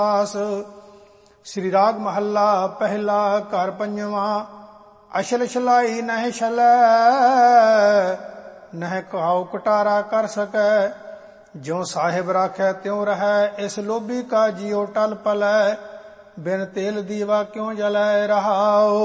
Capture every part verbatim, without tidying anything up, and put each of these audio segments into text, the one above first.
श्री राग महला पहला घर पंजवां। अशल छलाई नह छलै, नह घाव कटारा कर सकै। ज्यों साहिब राखै त्यों रहै, इस लोभी का जियो टल पलै। बिन तेल दीवा क्यों जलै रहाओ।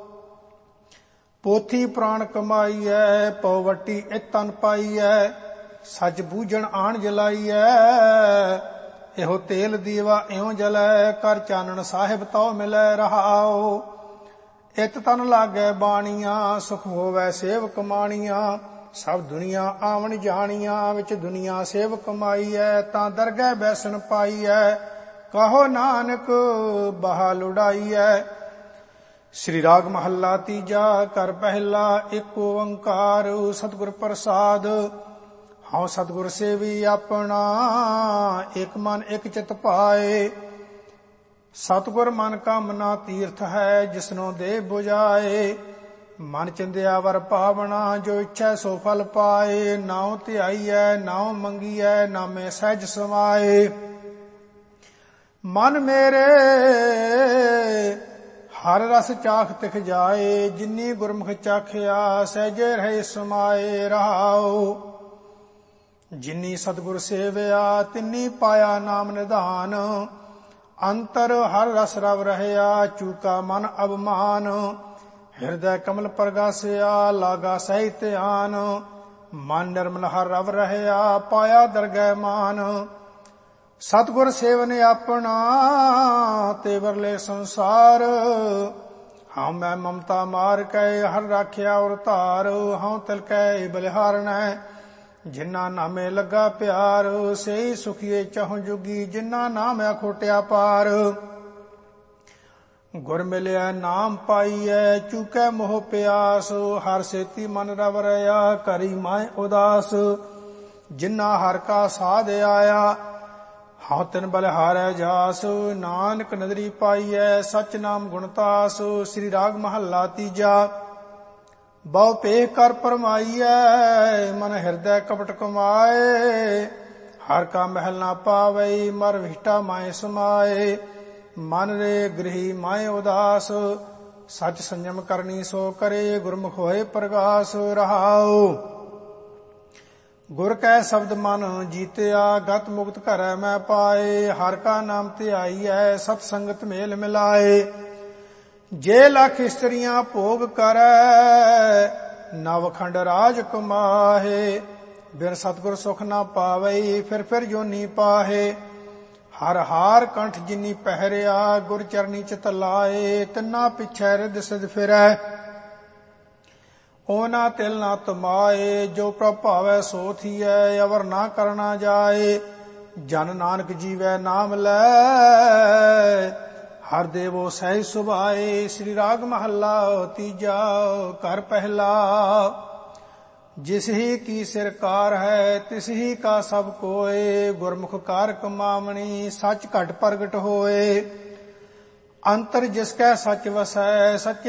पोथी प्राण कमाईऐ, पौवटी इत तन पाईऐ। सच बूझण आण जलाईऐ, ਇਹੋ ਤੇਲ ਦੀਵਾ ਇਉਂ ਜਲੈ। ਕਰ ਚਾਨਣ ਸਾਹਿਬ ਤਉ ਮਿਲੈ ਰਹਾਉ। ਇਤ ਤਨ ਲਾਗੈ ਬਾਣੀਆਂ, ਸੁਖ ਹੋਵੈ ਸੇਵ ਕਮਾਣੀਆਂ। ਸਭ ਦੁਨੀਆ ਆਵਣ ਜਾਣੀਆਂ, ਵਿੱਚ ਦੁਨੀਆ ਸੇਵ ਕਮਾਈਐ। ਤਾਂ ਦਰਗਹਿ ਬੈਸਣ ਪਾਈਐ, ਕਹੋ ਨਾਨਕ ਬਹਾ ਲੁੜਾਈਐ। श्री राग महला तीजा कर पहला। एक ओंकार सतगुर प्रसाद। हऊँ सतगुर सेवी अपना, एक मन एक चित पाए। सतगुर मन का मना तीर्थ है, जिसनो दे बुझाए। मन चिंदिया वर पावना, जो इच्छा सो फल पाए। नाउ ध्याईऐ नाउ मंगीऐ, नामे सहज समाए। मन मेरे हर रस चाख तिख जाए। जिन्नी गुरमुख चाखिया, सहजे रहे समाए रहाओ। जिन्नी सतगुर सेविया, तिन्नी पाया नाम निधान। अंतर हर रस रव रहया, चूका मन अवमान। हृदय कमल प्रगासिया, लागा सही ध्यान। मन निर्मल हर रव रहया, पाया दरगह मान। सतगुर सेवन अपना, ते वरले संसार। हाँ मैं ममता मार कै, हर राख्या और तार। हाँ तिल कै बलिहारनै, जिन्ना नामे लगा प्यार। से सुखिए चहुं जुगी, जिन्ना नाम खोटिया पार। गुर मिलिया नाम पाईऐ, चूकै मोह प्यास। हर सेती मन रव रया, करी माए उदास। जिन्ना हर का साध आया, हाँ तिन बलिहारै जास। नानक नदरी पाईऐ, सच नाम गुणतास। श्री राग महला तीजा। बहु पेह कर परमाईऐ, मन हृदय कपट कमाए। हर का महल ना पावई, मर विष्टा माए समाए। मन रे गृही माए उदास, सच संयम करनी सो करे। गुरमुख होए प्रगास रहाओ। गुर कै शब्द मन जीतिया, गत मुक्त घरै मैं पाए। हर का नाम ध्याईऐ, सत संगत मेल मिलाए। जे लख स्त्रियां भोग करै, नवखंड राज कमाहे। बिन सतगुर सुख ना पावई, फिर फिर जोनी पाहे। हर हार कंठ जिनी पहरिया, गुर चरनी चित लाए। तिन्ना पिछै रिद सिध फिरै, ओना तिल ना तमाए। जो प्रभ भावै सो थीऐ, अवर ना करना जाए। जन नानक जीवै नाम लै, हर देवो सही सुभाए। श्री राग महला तीजा कर पहला। जिस ही की सिरकार है, तिस ही का सब कोय। गुरमुख कार कमावणी, सच घट प्रगट होए। अंतर जिसकै सच वसै, सच्चे